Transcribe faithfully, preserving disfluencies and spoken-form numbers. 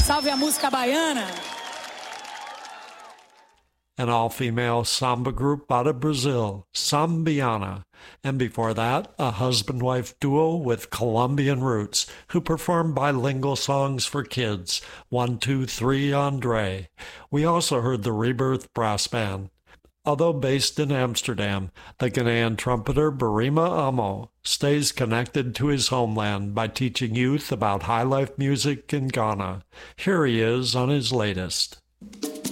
Salve a música baiana! An all-female samba group out of Brazil, Sambiana. And before that, a husband-wife duo with Colombian roots who perform bilingual songs for kids, One, Two, Three, Andre. We also heard the Rebirth Brass Band. Although based in Amsterdam, the Ghanaian trumpeter Barima Amo stays connected to his homeland by teaching youth about high life music in Ghana. Here he is on his latest.